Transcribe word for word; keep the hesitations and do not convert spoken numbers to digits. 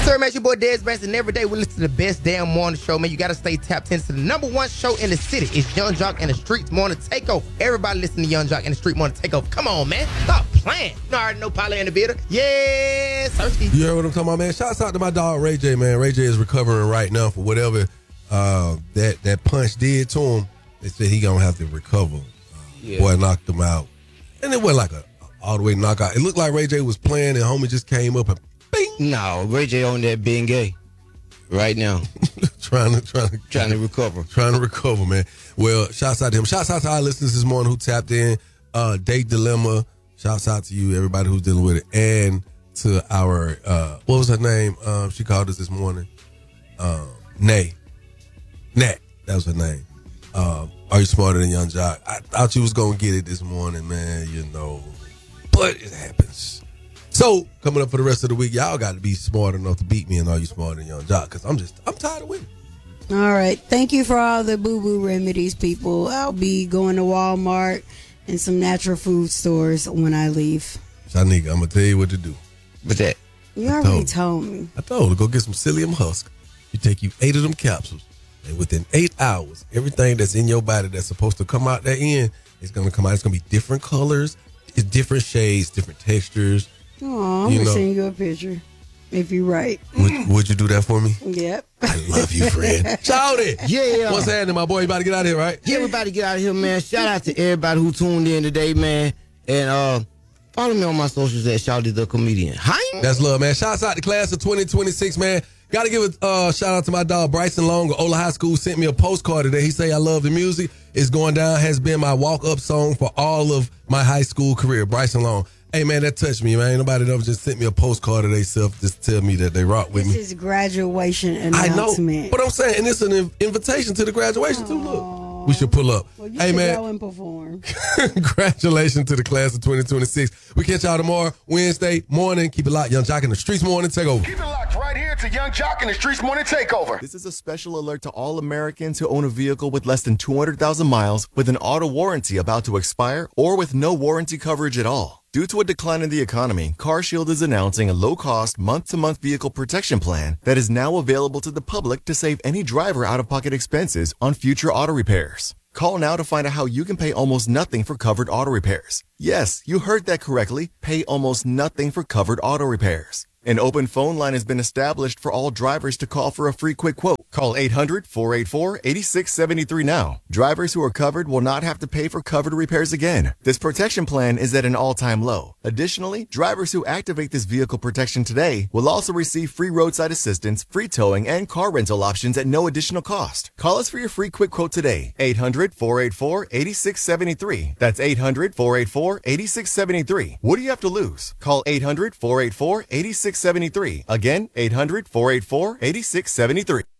sir, man, it's your boy Dez Branson. Every day we listen to the best damn morning show, man. You got to stay tapped into the number one show in the city. It's Young Jock and the Streets Morning Takeover. Everybody listen to Young Jock and the Street Morning Takeover. Come on, man. Stop playing. You already know Polly in the building. Yes, Thirsty. You heard what I'm talking about, man? Shouts out to my dog, Ray J, man. Ray J is recovering right now for whatever uh, that, that punch did to him. They said he going to have to recover. Uh, yeah. Boy knocked him out. And it wasn't like a all the way knockout. It looked like Ray J was playing and homie just came up and bing. No, Ray J on that being gay right now. trying to trying to trying to recover. Trying to recover, man. Well, shouts out to him. Shouts out to our listeners this morning who tapped in. Uh, Date Dilemma. Shouts out to you, everybody who's dealing with it. And to our uh, what was her name? Um, she called us this morning. Um, Nay. Nat. That was her name. Um, Are you smarter than Young Jock? I thought you was gonna get it this morning, man, you know. But it happens. So, coming up for the rest of the week, y'all got to be smart enough to beat me and Are You Smarter Than Young Jock? Because I'm just, I'm tired of winning. All right. Thank you for all the boo-boo remedies, people. I'll be going to Walmart and some natural food stores when I leave. Shanika, I'm going to tell you what to do. What's that? You already told, told me. I told her, go get some psyllium husk. You take you eight of them capsules. And within eight hours, everything that's in your body that's supposed to come out that end is going to come out. It's going to be different colors, it's different shades, different textures. Oh, I'm going to send you a picture if you're right. Would, would you do that for me? Yep. I love you, friend. Shout it. Yeah. What's happening, my boy? You about to get out of here, right? Yeah, we about to get out of here, man. Shout out to everybody who tuned in today, man. And uh, follow me on my socials at Shouty the Comedian. Hi. That's love, man. Shouts out to class of twenty twenty-six, man. Got to give a uh, shout out to my dog, Bryson Long of Ola High School. Sent me a postcard today. He say, I love the music. It's Going Down has been my walk-up song for all of my high school career. Bryson Long. Hey, man, that touched me, man. Ain't nobody ever just sent me a postcard of themselves just to tell me that they rock with this me. This is graduation announcement. I know, but I'm saying, and it's an invitation to the graduation, Aww. Too. Look, we should pull up. Well, you hey, should man. go and perform. Congratulations to the class of twenty twenty-six. We catch y'all tomorrow, Wednesday morning. Keep it locked. Young Jock in the Streets Morning Takeover. Keep it locked right here to Young Jock in the Streets Morning Takeover. This is a special alert to all Americans who own a vehicle with less than two hundred thousand miles with an auto warranty about to expire or with no warranty coverage at all. Due to a decline in the economy, CarShield is announcing a low-cost, month-to-month vehicle protection plan that is now available to the public to save any driver out-of-pocket expenses on future auto repairs. Call now to find out how you can pay almost nothing for covered auto repairs. Yes, you heard that correctly. Pay almost nothing for covered auto repairs. An open phone line has been established for all drivers to call for a free quick quote. Call eight hundred, four eight four, eight six seven three now. Drivers who are covered will not have to pay for covered repairs again. This protection plan is at an all-time low. Additionally, drivers who activate this vehicle protection today will also receive free roadside assistance, free towing, and car rental options at no additional cost. Call us for your free quick quote today. eight hundred, four eight four, eight six seven three. That's eight hundred, four eight four, eight six seven three. What do you have to lose? Call eight hundred, four eight four, eight six seven three. Again, eight hundred, four eight four, eight six seven three.